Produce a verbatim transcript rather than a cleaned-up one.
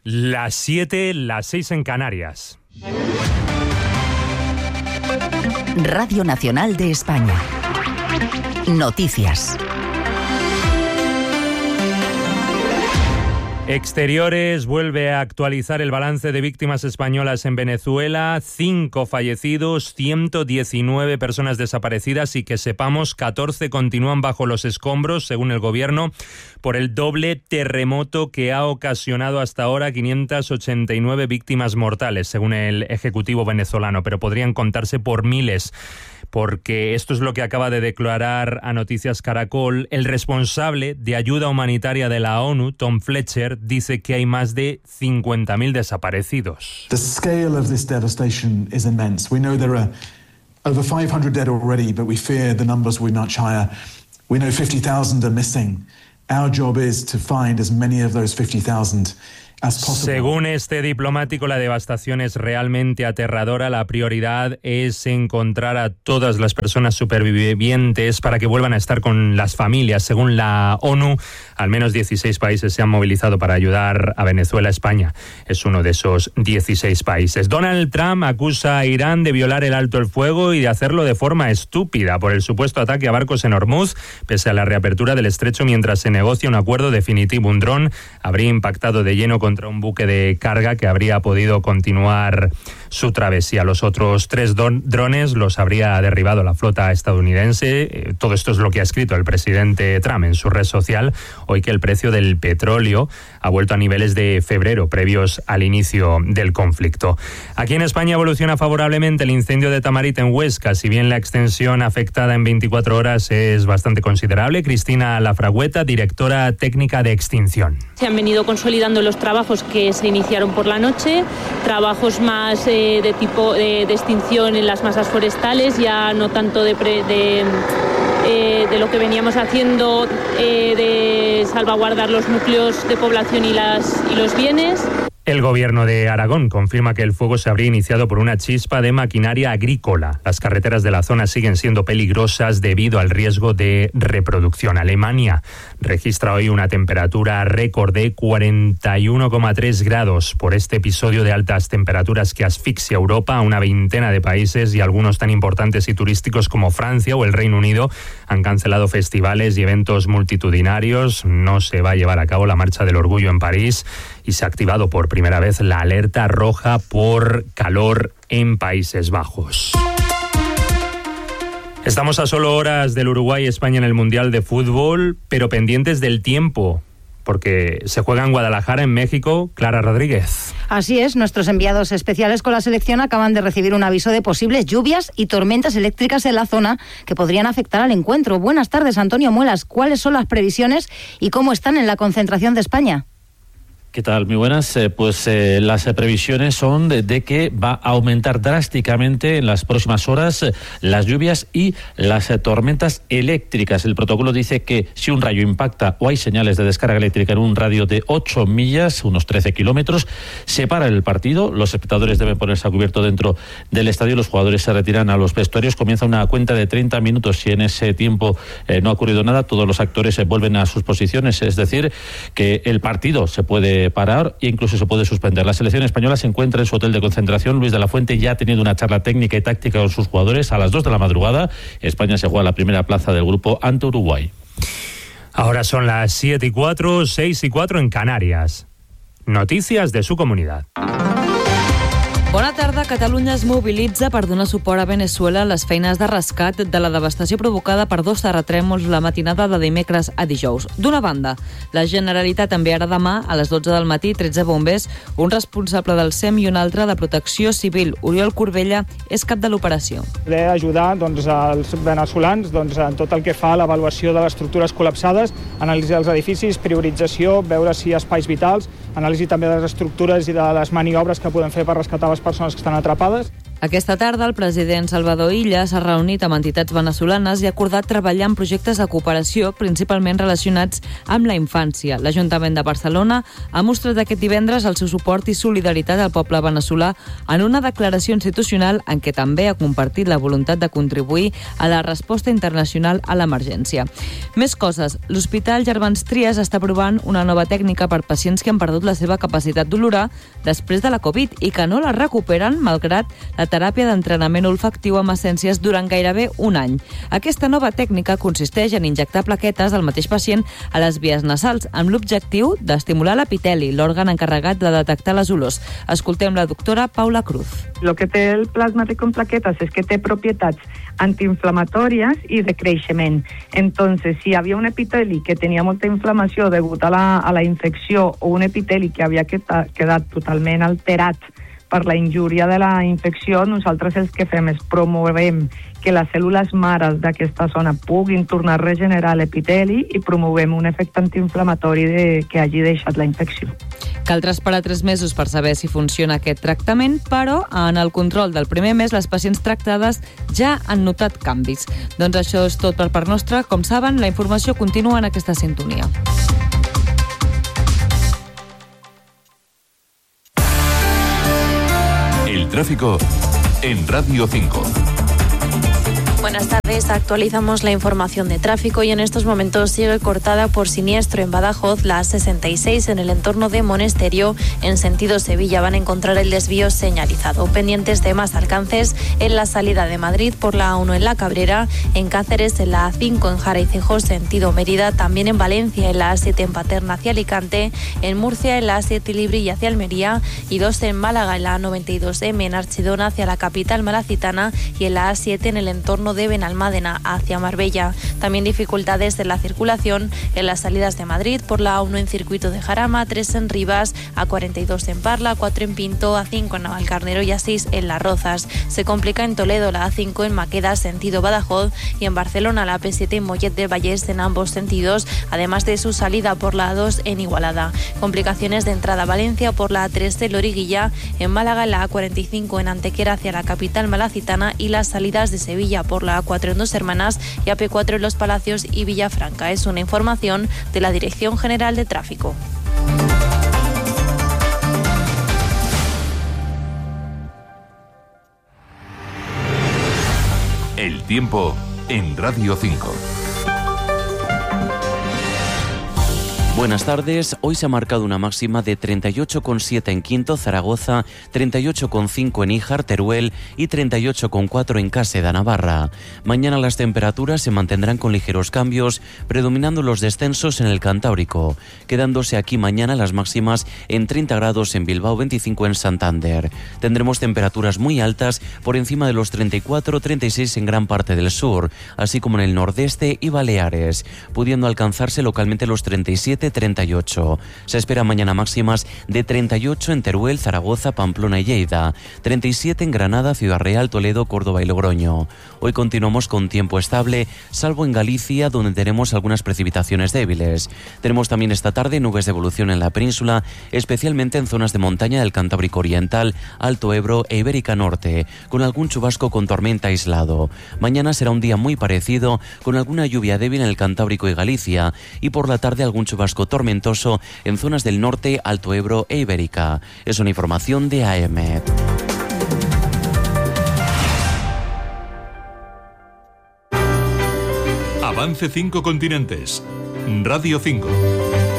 Las siete, las seis en Canarias. Radio Nacional de España. Noticias. Exteriores vuelve a actualizar el balance de víctimas españolas en Venezuela. Cinco fallecidos, ciento diecinueve personas desaparecidas y que sepamos catorce continúan bajo los escombros, según el gobierno, por el doble terremoto que ha ocasionado hasta ahora quinientas ochenta y nueve víctimas mortales, según el Ejecutivo venezolano, pero podrían contarse por miles. Porque esto es lo que acaba de declarar a Noticias Caracol el responsable de ayuda humanitaria de la ONU, Tom Fletcher, dice que hay más de cincuenta mil desaparecidos. The scale of this devastation is immense. We know there are over five hundred dead already, but we fear the numbers will be much higher. We know fifty thousand are missing. Our job is to find as many of those fifty thousand. Según este diplomático, la devastación es realmente aterradora. La prioridad es encontrar a todas las personas supervivientes para que vuelvan a estar con las familias. Según la ONU, al menos dieciséis países se han movilizado para ayudar a Venezuela. España es uno de esos dieciséis países. Donald Trump acusa a Irán de violar el alto el fuego y de hacerlo de forma estúpida por el supuesto ataque a barcos en Hormuz, pese a la reapertura del estrecho mientras se negocia un acuerdo definitivo. Un dron habría impactado de lleno con contra un buque de carga que habría podido continuar su travesía. Los otros tres don- drones los habría derribado la flota estadounidense. Eh, todo esto es lo que ha escrito el presidente Trump en su red social, hoy que el precio del petróleo ha vuelto a niveles de febrero, previos al inicio del conflicto. Aquí en España evoluciona favorablemente el incendio de Tamarit en Huesca, si bien la extensión afectada en veinticuatro horas es bastante considerable. Cristina Lafragüeta, directora técnica de extinción. Se han venido consolidando los trabajos que se iniciaron por la noche, trabajos más eh, de tipo de, de extinción en las masas forestales, ya no tanto de, pre, de, eh, de lo que veníamos haciendo eh, de salvaguardar los núcleos de población y, las, y los bienes. El gobierno de Aragón confirma que el fuego se habría iniciado por una chispa de maquinaria agrícola. Las carreteras de la zona siguen siendo peligrosas debido al riesgo de reproducción. Alemania registra hoy una temperatura récord de cuarenta y uno coma tres grados por este episodio de altas temperaturas que asfixia a Europa. A una veintena de países y algunos tan importantes y turísticos como Francia o el Reino Unido han cancelado festivales y eventos multitudinarios. No se va a llevar a cabo la Marcha del Orgullo en París y se ha activado por primera vez la alerta roja por calor en Países Bajos. Estamos a solo horas del Uruguay y España en el Mundial de Fútbol, pero pendientes del tiempo, porque se juega en Guadalajara, en México. Clara Rodríguez. Así es, nuestros enviados especiales con la selección acaban de recibir un aviso de posibles lluvias y tormentas eléctricas en la zona que podrían afectar al encuentro. Buenas tardes, Antonio Muelas. ¿Cuáles son las previsiones y cómo están en la concentración de España? ¿Qué tal? Muy buenas. Eh, pues eh, las eh, previsiones son de, de que va a aumentar drásticamente en las próximas horas eh, las lluvias y las eh, tormentas eléctricas. El protocolo dice que si un rayo impacta o hay señales de descarga eléctrica en un radio de ocho millas, unos trece kilómetros, se para el partido. Los espectadores deben ponerse a cubierto dentro del estadio. Los jugadores se retiran a los vestuarios. Comienza una cuenta de treinta minutos. Si en ese tiempo eh, no ha ocurrido nada, todos los actores eh, vuelven a sus posiciones. Es decir, que el partido se puede parar e incluso se puede suspender. La selección española se encuentra en su hotel de concentración. Luis de la Fuente ya ha tenido una charla técnica y táctica con sus jugadores. A las dos de la madrugada, España se juega la primera plaza del grupo ante Uruguay. Ahora son las siete y cuatro, seis y cuatro en Canarias. Noticias de su comunidad. Bona tarda. Catalunya es mobilitza per donar suport a Venezuela a les feines de rescat de la devastació provocada per dos terratrèmols la matinada de dimecres a dijous. D'una banda, la Generalitat enviarà demà a les dotze del matí tretze bombers, un responsable del S E M i un altre de Protecció Civil. Oriol Corbella és cap de l'operació. Poder ajudar doncs, els venezolans doncs, en tot el que fa a l'avaluació de les estructures col·lapsades, anàlisi dels edificis, priorització, veure si hi ha espais vitals, anàlisi també de les estructures i de les maniobres que podem fer per rescatar les persones que estan atrapades. Aquesta tarda, el president Salvador Illa s'ha reunit amb entitats venezolanes i ha acordat treballar en projectes de cooperació, principalment relacionats amb la infància. L'Ajuntament de Barcelona ha mostrat aquest divendres el seu suport i solidaritat al poble veneçolà en una declaració institucional en què també ha compartit la voluntat de contribuir a la resposta internacional a l'emergència. Més coses. L'Hospital Gervans Trias està provant una nova tècnica per pacients que han perdut la seva capacitat d'olorar després de la Covid i que no la recuperen malgrat la teràpia d'entrenament olfactiu amb essències durant gairebé un any. Aquesta nova tècnica consisteix en injectar plaquetes al mateix pacient a les vies nasals amb l'objectiu d'estimular l'epiteli, l'òrgan encarregat de detectar les olors. Escoltem la doctora Paula Cruz. Lo que té el plasmàtic con plaquetas és que té propietats antiinflamatorias y de creixement. Entonces, si havia un epiteli que tenia molta inflamació degut a la, a la infecció o un epiteli que havia quedat, quedat totalment alterat per la injúria de la infecció, nosaltres el que fem és promovem que les cèl·lules mares d'aquesta zona puguin tornar a regenerar l'epiteli i promovem un efecte antiinflamatori de, que hagi deixat la infecció. Caldrà esperar tres mesos per saber si funciona aquest tractament, però en el control del primer mes les pacients tractades ja han notat canvis. Doncs això és tot per part nostra. Com saben, la informació continua en aquesta sintonia. El tráfico en Radio cinco. Buenas tardes, actualizamos la información de tráfico y en estos momentos sigue cortada por siniestro en Badajoz la A sesenta y seis en el entorno de Monesterio en sentido Sevilla. Van a encontrar el desvío señalizado. Pendientes de más alcances en la salida de Madrid por la A uno en La Cabrera, en Cáceres en la A cinco en Jara y Cejós sentido Mérida, también en Valencia en la A siete en Paterna hacia Alicante, en Murcia en la A siete Libri hacia Almería y dos en Málaga en la A noventa y dos eme en Archidona hacia la capital malacitana y en la A siete en el entorno de Benalmádena hacia Marbella. También dificultades en la circulación en las salidas de Madrid por la A uno en Circuito de Jarama, tres en Rivas, A cuarenta y dos en Parla, cuatro en Pinto, A cinco en Navalcarnero y A seis en Las Rozas. Se complica en Toledo la A cinco en Maqueda, sentido Badajoz, y en Barcelona la A P siete en Mollet del Vallès en ambos sentidos, además de su salida por la A dos en Igualada. Complicaciones de entrada a Valencia por la A tres de Loriguilla, en Málaga la A cuarenta y cinco en Antequera hacia la capital malacitana y las salidas de Sevilla por la A cuatro en Dos Hermanas y A P cuatro en Los Palacios y Villafranca. Es una información de la Dirección General de Tráfico. El tiempo en Radio cinco. Buenas tardes. Hoy se ha marcado una máxima de treinta y ocho coma siete en Quinto, Zaragoza, treinta y ocho coma cinco en Híjar, Teruel y treinta y ocho coma cuatro en Cáseda, Navarra. Mañana las temperaturas se mantendrán con ligeros cambios, predominando los descensos en el Cantábrico, quedándose aquí mañana las máximas en treinta grados en Bilbao, veinticinco en Santander. Tendremos temperaturas muy altas por encima de los treinta y cuatro a treinta y seis en gran parte del sur, así como en el nordeste y Baleares, pudiendo alcanzarse localmente los treinta y siete a treinta y ocho. Se espera mañana máximas de treinta y ocho en Teruel, Zaragoza, Pamplona y Lleida, treinta y siete en Granada, Ciudad Real, Toledo, Córdoba y Logroño. Hoy continuamos con tiempo estable, salvo en Galicia, donde tenemos algunas precipitaciones débiles. Tenemos también esta tarde nubes de evolución en la península, especialmente en zonas de montaña del Cantábrico Oriental, Alto Ebro e Ibérica Norte, con algún chubasco con tormenta aislado. Mañana será un día muy parecido, con alguna lluvia débil en el Cantábrico y Galicia, y por la tarde algún chubasco tormentoso en zonas del norte, Alto Ebro e Ibérica. Es una información de A M. Avance cinco continentes. Radio cinco.